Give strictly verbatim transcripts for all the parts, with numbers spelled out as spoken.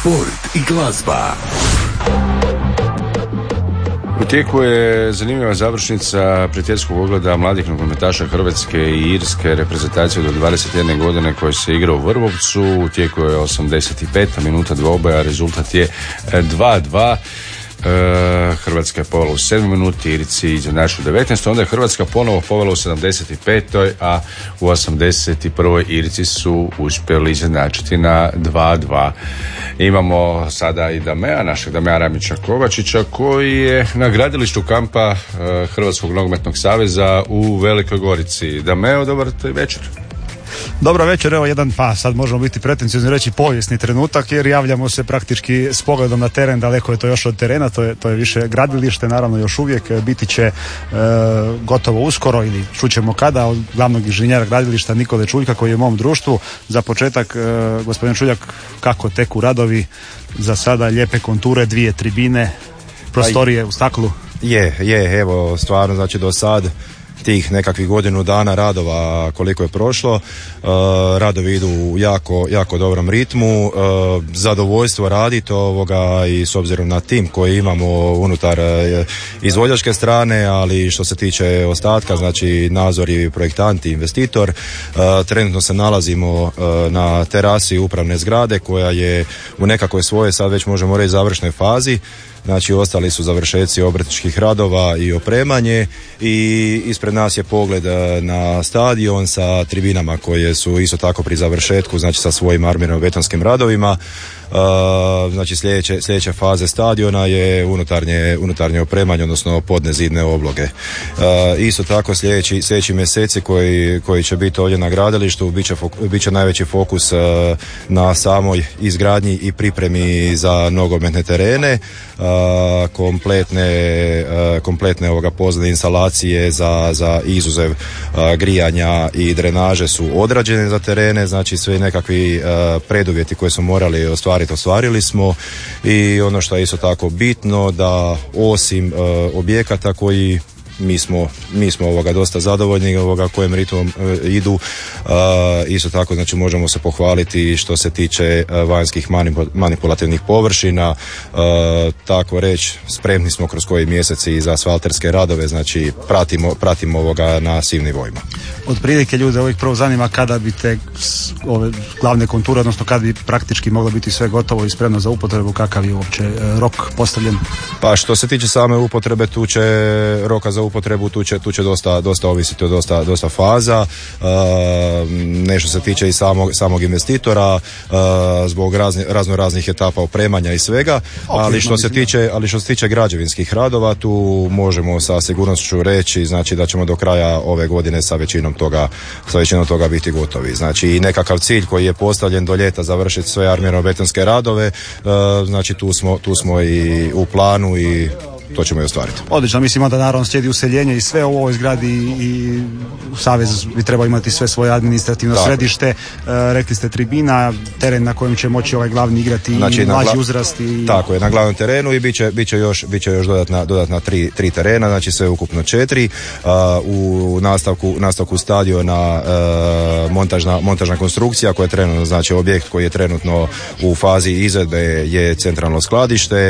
sport i glazba. U tijeku je zanimljiva završnica prijateljskog ogleda mladih nogometaša Hrvatske i Irske reprezentacije do dvadeset jedne godine koji se igra u Vrbovcu. U tijeku je osamdeset peta minuta dvoboja, rezultat je dva dva. Hrvatska je povela u sedmoj minuti, Irci izjednačili u devetnaestoj. Onda je Hrvatska ponovo povela u sedamdeset petoj a u osamdeset prvoj Irci su uspjeli izjednačiti na dva dva. Imamo sada i Damea, našeg Damea Ramića Kovačića, koji je na gradilištu kampa Hrvatskog nogometnog saveza u Velikoj Gorici. Dameo, dobar večer. Dobro večer, evo jedan, pa sad možemo biti pretenciozni reći povijesni trenutak, jer javljamo se praktički s pogledom na teren, daleko je to još od terena, to je, to je više gradilište, naravno još uvijek biti će e, gotovo uskoro ili čućemo kada od glavnog inženjera gradilišta Nikole Čuljka koji je u mom društvu. Za početak, e, gospodin Čuljak, kako teku radovi, za sada lijepe konture, dvije tribine, prostorije u staklu? Je, je, evo stvarno, znači do sad tih nekakvih godinu dana radova koliko je prošlo, uh, radovi idu u jako, jako dobrom ritmu, uh, zadovoljstvo raditi ovoga i s obzirom na tim koji imamo unutar uh, izvođačke strane, ali što se tiče ostatka, znači nadzor i projektant i investitor. Uh, trenutno se nalazimo uh, na terasi upravne zgrade koja je u nekakvoj svojoj, sad već možemo reći, završnoj fazi. Znači ostali su završetci obrtničkih radova i opremanje i ispred nas je pogled na stadion sa tribinama koje su isto tako pri završetku, znači sa svojim armirno-betonskim radovima. Uh, znači sljedeće, sljedeće faze stadiona je unutarnje, unutarnje opremanje, odnosno podne zidne obloge. Uh, isto tako sljedeći, sljedeći mjeseci koji, koji će biti ovdje na gradilištu bit će, bit će najveći fokus uh, na samoj izgradnji i pripremi za nogometne terene. Uh, kompletne, uh, kompletne ovoga pozadne instalacije za, za izuzev uh, grijanja i drenaže su odrađene za terene, znači sve nekakvi uh, preduvjeti koje su morali ostvariti ostvarili smo i ono što je isto tako bitno da osim uh, objekata koji mi smo, mi smo ovoga dosta zadovoljni ovoga kojim ritmom uh, idu, uh, isto tako znači možemo se pohvaliti što se tiče uh, vanjskih manipul- manipulativnih površina, uh, tako reći spremni smo kroz koji mjeseci i za asfalterske radove, znači pratimo, pratimo ovoga na svim nivoima. Od prilike ljude ovih prvo zanima kada bi te ove glavne konture, odnosno kada bi praktički moglo biti sve gotovo i spremno za upotrebu, kakav je uopće uh, rok postavljen? Pa što se tiče same upotrebe, tu će roka za upotrebu, tu će, tu će dosta, dosta ovisiti od dosta, dosta faza. Uh, nešto se tiče i samog, samog investitora, uh, zbog razni, razno raznih etapa opremanja i svega, okay, ali što se tiče, ali što se tiče građevinskih radova, tu možemo sa sigurnošću reći, znači da ćemo do kraja ove godine sa većinom toga, sa većinom toga biti gotovi. Znači i nekakav cilj koji je postavljen do ljeta završiti sve armirno-betonske radove, uh, znači tu smo, tu smo i u planu i to ćemo i ostvariti. Odlično, mislim da naravno slijedi useljenje i sve u ovoj zgradi i Savez bi trebao imati sve svoje administrativno tako središte. E, rekli ste tribina, teren na kojem će moći ovaj glavni igrati, znači, i mlađi gla... uzrast. I... Tako je, na glavnom terenu i bit će, bit će još, bit će još dodatna, dodatna tri, tri terena, znači sve ukupno četiri. A, u nastavku, nastavku stadiona a, montažna, montažna konstrukcija koja je trenutno, znači objekt koji je trenutno u fazi izvedbe je centralno skladište.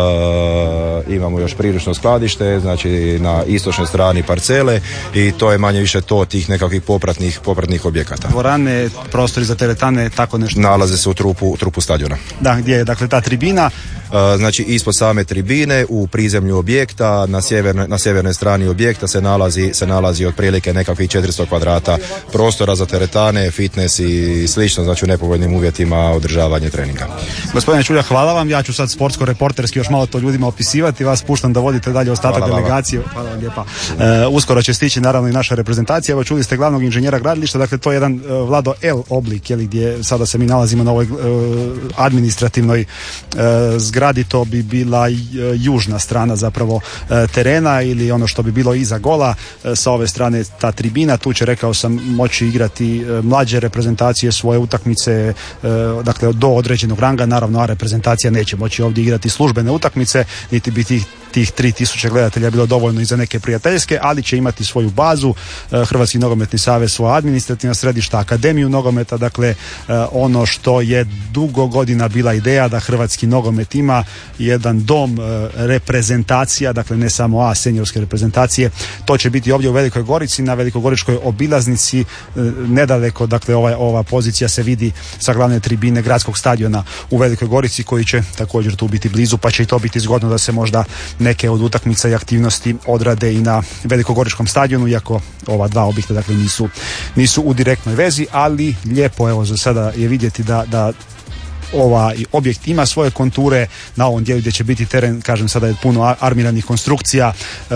A, imamo još priručno skladište, znači na istočnoj strani parcele i to je manje više to tih nekakvih popratnih, popratnih objekata. Dvorane, prostori za teretane, tako nešto? Nalaze se u trupu, trupu stadiona. Da, gdje je dakle ta tribina? Znači ispod same tribine u prizemlju objekta na sjevernoj, na sjevernoj strani objekta se nalazi, se nalazi otprilike nekakvih četiristo kvadrata prostora za teretane, fitness i slično, znači u nepovoljnim uvjetima održavanje treninga. Gospodine Čuljak, hvala vam, ja ću sad sportsko-reporterski još malo to ljudima opisivati, vas puštam da vodite dalje ostatak hvala delegacije. Hvala. Hvala vam lijepa. E, uskoro će stići naravno i naša reprezentacija, evo čuli ste glavnog inženjera gradilišta, dakle to je jedan uh, Vlado L oblik, jeli, gdje sada se mi nalazimo na ovoj uh, administrativnoj uh, zgradi, to bi bila južna strana zapravo terena ili ono što bi bilo iza gola, sa ove strane ta tribina, tu će, rekao sam, moći igrati mlađe reprezentacije svoje utakmice, dakle do određenog ranga, naravno a reprezentacija neće moći ovdje igrati službene utakmice, niti biti tih tri tisuće gledatelja bilo dovoljno i za neke prijateljske, ali će imati svoju bazu, Hrvatski nogometni savez svoja administrativna središta, akademiju nogometa, dakle ono što je dugo godina bila ideja da hrvatski nogomet ima jedan dom reprezentacija, dakle ne samo A, seniorske reprezentacije. To će biti ovdje u Velikoj Gorici, na velikogoričkoj obilaznici, nedaleko, dakle ova, ova pozicija se vidi sa glavne tribine gradskog stadiona u Velikoj Gorici, koji će također tu biti blizu, pa će i to biti zgodno da se možda neke od utakmica i aktivnosti odrade i na velikogoričkom stadionu, iako ova dva objekta dakle nisu, nisu u direktnoj vezi, ali lijepo evo za sada je vidjeti da, da ovaj objekt ima svoje konture na ovom dijelu gdje će biti teren, kažem sada je puno armiranih konstrukcija, e,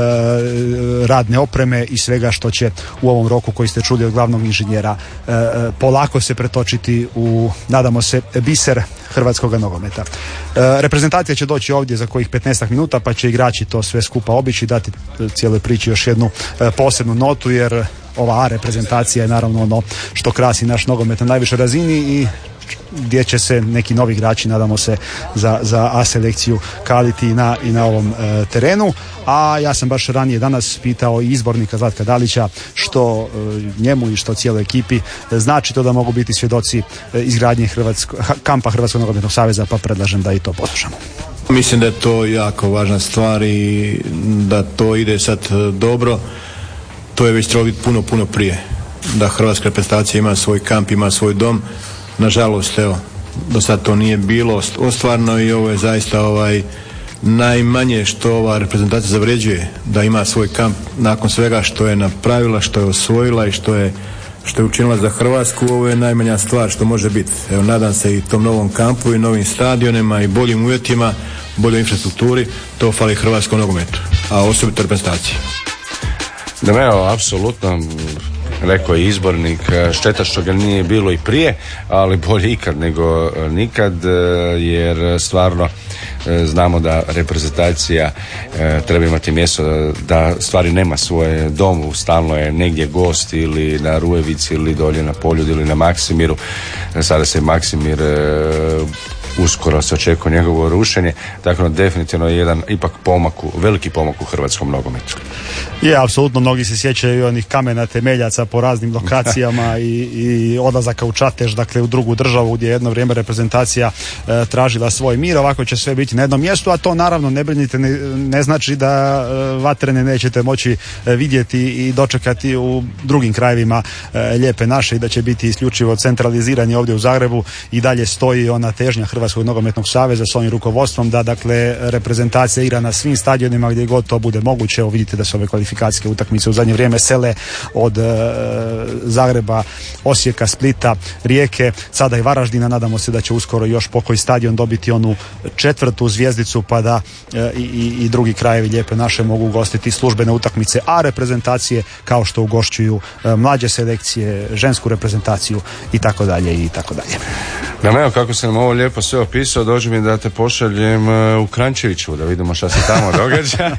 radne opreme i svega što će u ovom roku koji ste čuli od glavnog inženjera e, polako se pretočiti u, nadamo se, biser hrvatskog nogometa. E, reprezentacija će doći ovdje za kojih petnaestak minuta, pa će igrači to sve skupa obići, dati cijeloj priči još jednu e, posebnu notu, jer ova A reprezentacija je naravno ono što krasi naš nogomet na najvišoj razini i gdje će se neki novi igrači, nadamo se, za, za A selekciju kaliti i na, i na ovom e, terenu. A ja sam baš ranije danas pitao izbornika Zlatka Dalića što e, njemu i što cijeloj ekipi znači to da mogu biti svjedoci e, izgradnje Hrvatsko, kampa Hrvatskog nogometnog saveza, pa predlažem da i to poslušamo. Mislim da je to jako važna stvar i da to ide sad dobro. To je već trebalo biti puno, puno prije. Da hrvatska reprezentacija ima svoj kamp, ima svoj dom. Nažalost, evo, do sad to nije bilo ostvarno i ovo je zaista ovaj najmanje što ova reprezentacija zavređuje, da ima svoj kamp nakon svega što je napravila, što je osvojila i što je, što je učinila za Hrvatsku. Ovo je najmanja stvar što može biti. Evo, nadam se i tom novom kampu i novim stadionima i boljim uvjetima, boljoj infrastrukturi. To fali hrvatskom nogometu, a osobito reprezentaciji. Da, evo, apsolutno, rekao je izbornik, šteta što ga nije bilo i prije, ali bolje ikad nego nikad, jer stvarno znamo da reprezentacija treba imati mjesto da stvari nema svoje domu, stalno je negdje gost ili na Rujevici ili dolje na Poljudu ili na Maksimiru. Sada se Maksimir uskoro se očekuje njegovo rušenje, dakle definitivno je jedan ipak pomak, veliki pomak u hrvatskom nogometu. Je, apsolutno, mnogi se sjećaju i onih kamena temeljaca po raznim lokacijama i, i odlazaka u Čatež, dakle u drugu državu gdje je jedno vrijeme reprezentacija e, tražila svoj mir. Ovako će sve biti na jednom mjestu, a to naravno ne brinite, ne, ne znači da e, vatrene nećete moći e, vidjeti i dočekati u drugim krajevima e, lijepe naše i da će biti isključivo centraliziranje ovdje u Zagrebu. I dalje stoji ona težnja Hrvatskog nogometnog saveza s ovim rukovodstvom da dakle reprezentacija igra na svim stadionima gdje god to bude moguće. Evo vidite da se ove kvalifikacijske utakmice u zadnje vrijeme sele od e, Zagreba, Osijeka, Splita, Rijeke, sada i Varaždina. Nadamo se da će uskoro još pokoji stadion dobiti onu četvrtu zvjezdicu, pa da e, i, i drugi krajevi lijepe naše mogu ugostiti službene utakmice A reprezentacije, kao što ugošćuju e, mlađe selekcije, žensku reprezentaciju i tako dalje i tako dalje. Ja, evo, kako sam ovo lijepo sve opisao, dođi mi da te pošaljem u Kranjčeviću, da vidimo šta se tamo događa.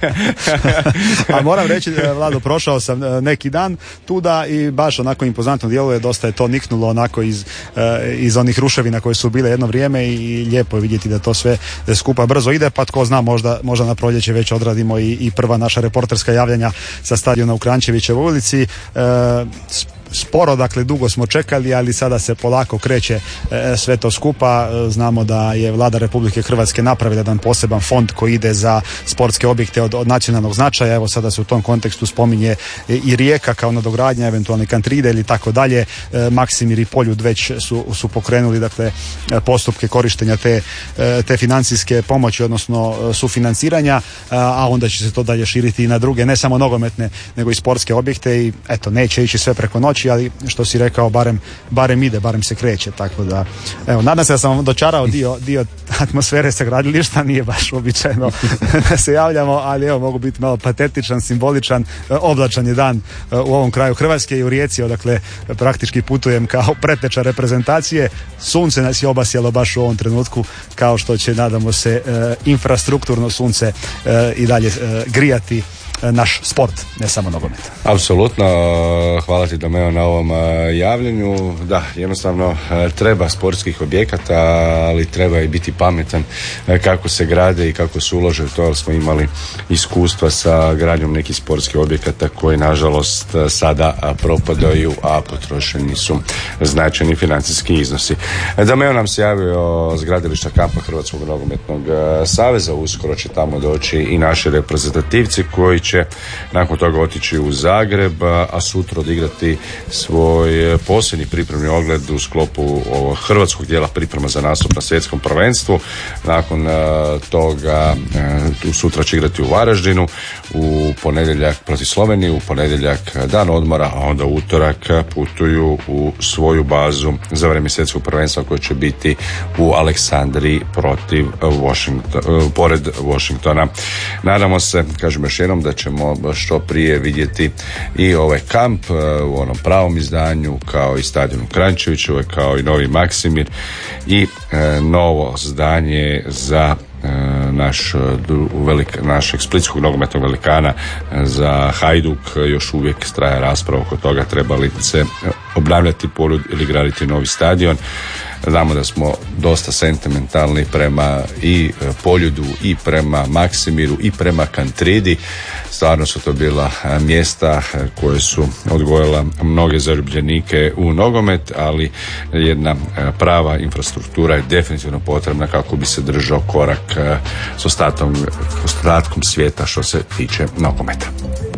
A moram reći, Vlado, prošao sam neki dan tuda i baš onako impozantno djeluje, dosta je to niknulo onako iz, iz onih ruševina koje su bile jedno vrijeme i lijepo je vidjeti da to sve skupa brzo ide, pa tko zna, možda, možda na proljeće već odradimo i, i prva naša reporterska javljanja sa stadiona u Kranjčevićevoj ulici. E, sporo, dakle dugo smo čekali, ali sada se polako kreće e, sve to skupa. E, znamo da je Vlada Republike Hrvatske napravila jedan poseban fond koji ide za sportske objekte od, od nacionalnog značaja. Evo sada se u tom kontekstu spominje e, i Rijeka kao nadogradnja, eventualni Kantride ili tako dalje. E, Maksimir i Poljud već su, su pokrenuli dakle postupke korištenja te, e, te financijske pomoći, odnosno e, sufinanciranja, a, a onda će se to dalje širiti i na druge, ne samo nogometne, nego i sportske objekte i eto, neće ići sve preko noći, ali što si rekao, barem, barem ide, barem se kreće, tako da evo, nadam se da sam vam dočarao dio, dio atmosfere sa gradilišta, nije baš uobičajeno da se javljamo, ali evo, mogu biti malo patetičan, simboličan, oblačan je dan u ovom kraju Hrvatske i u Rijeci, odakle praktički putujem kao preteča reprezentacije. Sunce nas je obasjalo baš u ovom trenutku, kao što će, nadamo se, infrastrukturno sunce i dalje grijati naš sport, ne samo nogomet. Apsolutno, hvala ti Domeo na ovom javljanju. Da, jednostavno treba sportskih objekata, ali treba i biti pametan kako se grade i kako se ulože u to, jer smo imali iskustva sa gradnjom nekih sportskih objekata koji nažalost sada propadaju, a potrošeni su značajni financijski iznosi. Domeo nam se javio s gradilišta kampa Hrvatskog nogometnog saveza, uskoro će tamo doći i naši reprezentativci koji će nakon toga otići u Zagreb, a sutra odigrati svoj posljednji pripremni ogled u sklopu ovog hrvatskog dijela priprema za nastup na svjetskom prvenstvu. Nakon toga sutra će igrati u Varaždinu, u ponedjeljak protiv Slovenije, u ponedjeljak dan odmora, a onda u utorak putuju u svoju bazu za vrijeme svjetskog prvenstva koje će biti u Aleksandriji protiv Washington, pored Washingtona. Nadamo se, kažem još jednom, da ćemo što prije vidjeti i ovaj kamp u onom pravom izdanju, kao i stadion u Kranjčevićevoj, kao i novi Maksimir i e, novo zdanje za naš velik, našeg splitskog nogometnog velikana za Hajduk. Još uvijek traje rasprava oko toga treba li se obnavljati poljud ili graditi novi stadion. Znamo da smo dosta sentimentalni prema i Poljudu i prema Maksimiru i prema Kantridi. Stvarno su to bila mjesta koje su odgojila mnoge zaljubljenike u nogomet, ali jedna prava infrastruktura je definitivno potrebna kako bi se držao korak s ostatkom, ostatkom svijeta što se tiče nogometa.